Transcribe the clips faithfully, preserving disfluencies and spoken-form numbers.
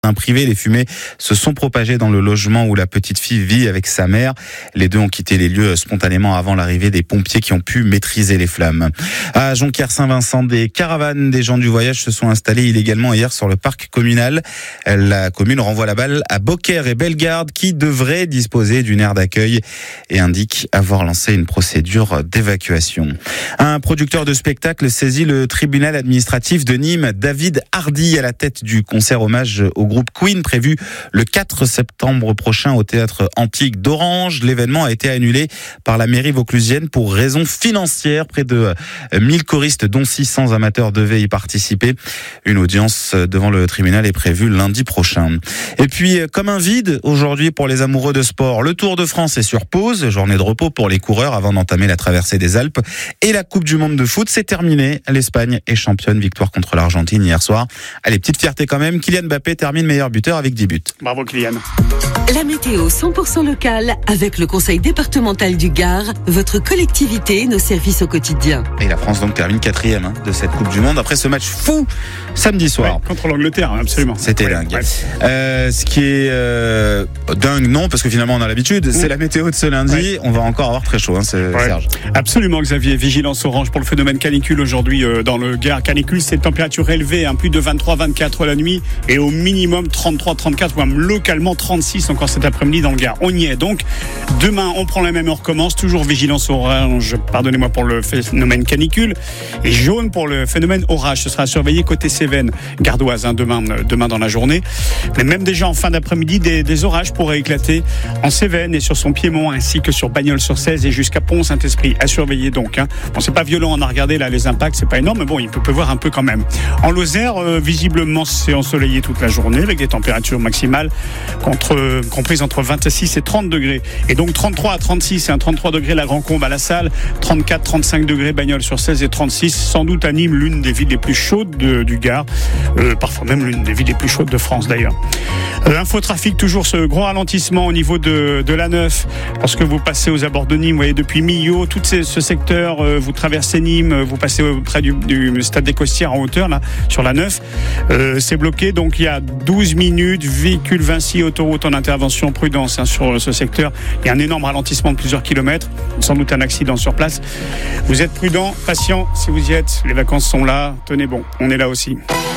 Un privé, les fumées se sont propagées dans le logement où la petite fille vit avec sa mère. Les deux ont quitté les lieux spontanément avant l'arrivée des pompiers qui ont pu maîtriser les flammes. À Jonquière-Saint-Vincent, des caravanes des gens du voyage se sont installées illégalement hier sur le parc communal. La commune renvoie la balle à Beaucaire et Bellegarde qui devraient disposer d'une aire d'accueil et indique avoir lancé une procédure d'évacuation. Un producteur de spectacle saisit le tribunal administratif de Nîmes. David Hardy à la tête du concert hommage au groupe Queen prévu le quatre septembre prochain au théâtre antique d'Orange. L'événement a été annulé par la mairie vauclusienne pour raisons financières. Près de mille choristes dont six cents amateurs devaient y participer. Une audience devant le tribunal est prévue lundi prochain. Et puis comme un vide aujourd'hui pour les amoureux de sport, le Tour de France est sur pause, journée de repos pour les coureurs avant d'entamer la traversée des Alpes et la Coupe du monde de foot, c'est terminé. L'Espagne est championne, victoire contre l'Argentine hier soir. Allez, petite fierté quand même, Kylian Mbappé termine meilleur buteur avec dix buts. Bravo Kylian. La météo cent pour cent locale avec le conseil départemental du Gard, votre collectivité, nos services au quotidien. Et la France donc termine quatrième hein, de cette Coupe du Monde après ce match fou samedi soir. Ouais, contre l'Angleterre, absolument. C'était ouais, dingue. Ouais. Euh, ce qui est euh, dingue, non, parce que finalement on a l'habitude, mmh. c'est la météo de ce lundi. Ouais. On va encore avoir très chaud, hein, c'est, ouais. Serge. Absolument, Xavier. Vigilance orange pour le phénomène canicule aujourd'hui euh, dans le Gard. Canicule, c'est température élevée, hein, plus de vingt-trois vingt-quatre la nuit et au minimum trente-trois trente-quatre, voire localement trente-six encore cet après-midi dans le Gard. On y est donc. Demain, on prend la même, on recommence. Toujours vigilance orange, pardonnez-moi pour le phénomène canicule, et jaune pour le phénomène orage. Ce sera surveillé côté Cévennes, gardoise, hein, demain, demain dans la journée. Mais même déjà en fin d'après-midi, des, des orages pourraient éclater en Cévennes et sur son piémont, ainsi que sur Bagnols-sur-Cèze et jusqu'à Pont-Saint-Esprit. À surveiller donc. Hein. Bon, c'est pas violent, on a regardé là les impacts, c'est pas énorme, mais bon, il peut pleuvoir un peu quand même. En Lozère, euh, visiblement, c'est ensoleillé toute la journée avec des températures maximales contre, euh, comprises entre vingt-six et trente degrés. Et donc trente-trois à trente-six, et un trente-trois degrés la Grand-Combe à la Salle, trente-quatre trente-cinq degrés Bagnols-sur-Cèze et trente-six, sans doute à Nîmes, l'une des villes les plus chaudes de, du Gard, euh, parfois même l'une des villes les plus chaudes de France d'ailleurs. Euh, infotrafic, toujours ce gros ralentissement au niveau de, de l'A neuf, lorsque vous passez aux abords de Nîmes, vous voyez depuis Millau, tout ces, ce secteur, euh, vous traversez Nîmes, vous passez près du, du stade des Costières en hauteur, là, sur l'A neuf, euh, c'est bloqué, donc il y a douze minutes, véhicule Vinci, autoroute en intervention, prudence hein, sur ce secteur, il y a un énorme ralentissement de plusieurs kilomètres, sans doute un accident sur place. Vous êtes prudent, patient, si vous y êtes, les vacances sont là, tenez bon, on est là aussi.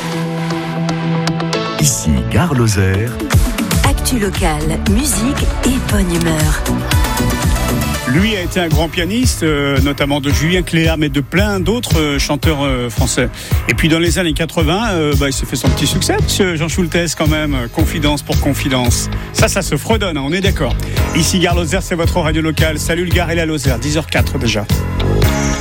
Ici, Gare Lozère. Actu locale, musique et bonne humeur. Lui a été un grand pianiste, euh, notamment de Julien Cléa, mais de plein d'autres euh, chanteurs euh, français. Et puis dans les années quatre-vingts, euh, bah, il s'est fait son petit succès, Jean Schultes quand même, confidence pour confidence. Ça, ça se fredonne, hein, on est d'accord. Ici, Gare Lozère, c'est votre radio locale. Salut le Gard et la Lozère, dix heures zéro quatre déjà.